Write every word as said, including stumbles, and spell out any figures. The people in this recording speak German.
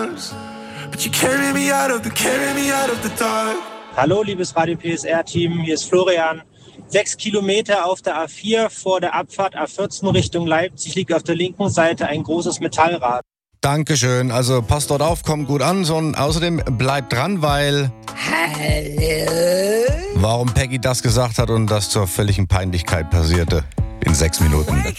But you carry me out of the, carry me out of the dark. Hallo, liebes Radio P S R-Team, hier ist Florian. Sechs Kilometer auf der A vier vor der Abfahrt A vierzehn Richtung Leipzig liegt auf der linken Seite ein großes Metallrad. Dankeschön. Also passt dort auf, kommt gut an. So, und außerdem bleibt dran, weil... Hallo? Warum Peggy das gesagt hat und das zur völligen Peinlichkeit passierte. In sechs Minuten.